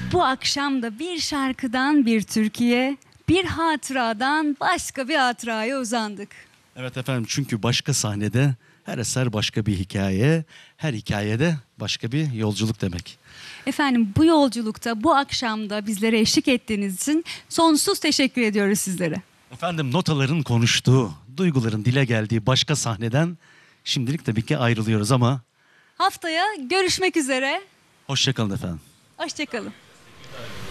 Bu akşam da bir şarkıdan bir türküye, bir hatıradan başka bir hatıraya uzandık. Evet efendim, çünkü başka sahnede her eser başka bir hikaye, her hikayede başka bir yolculuk demek. Efendim bu yolculukta, bu akşamda bizlere eşlik ettiğiniz için sonsuz teşekkür ediyoruz sizlere. Efendim, notaların konuştuğu, duyguların dile geldiği başka sahneden şimdilik tabii ki ayrılıyoruz ama Haftaya görüşmek üzere. hoşça kalın efendim. Hoşça kalın.